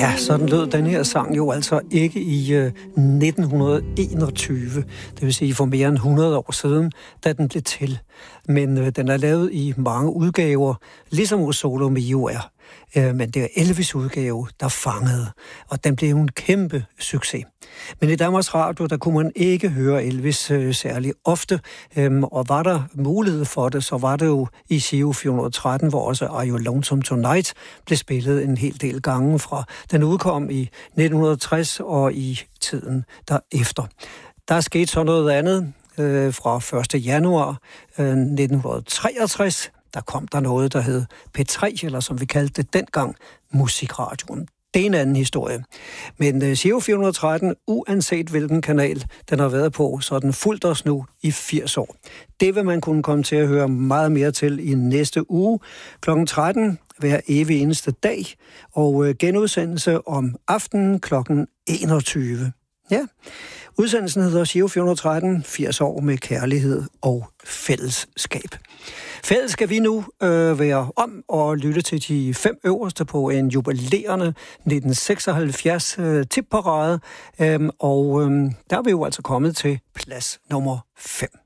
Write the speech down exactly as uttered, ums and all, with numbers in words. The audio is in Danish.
Ja, sådan lød den her sang jo altså ikke i øh, nitten enogtyve, det vil sige for mere end hundrede år siden, da den blev til. Men øh, den er lavet i mange udgaver, ligesom O Sole Mio er. Øh, men det er Elvis' udgave, der fangede, og den blev en kæmpe succes. Men i Danmarks Radio, der kunne man ikke høre Elvis øh, særlig ofte, øhm, og var der mulighed for det, så var det jo i Giro fire hundrede og tretten, hvor også Are You Lonesome Tonight blev spillet en hel del gange fra. Den udkom i nitten tres og i tiden derefter. Der er sket så noget andet øh, fra første januar øh, nitten treogtres. Der kom der noget, der hed P tre, eller som vi kaldte det dengang, Musikradioen. Det er en anden historie. Men uh, Giro fire hundrede og tretten, uanset hvilken kanal den har været på, så er den fulgt os nu i firs år. Det vil man kunne komme til at høre meget mere til i næste uge. klokken tretten hver evig eneste dag, og uh, genudsendelse om aftenen klokken enogtyve. Ja, udsendelsen hedder Giro fire hundrede og tretten, firs år med kærlighed og fællesskab. Fælles skal vi nu øh, være om og lytte til de fem øverste på en jubilerende nitten seksoghalvfjerds øh, tipparade, øh, og øh, der er vi jo altså kommet til plads nummer fem.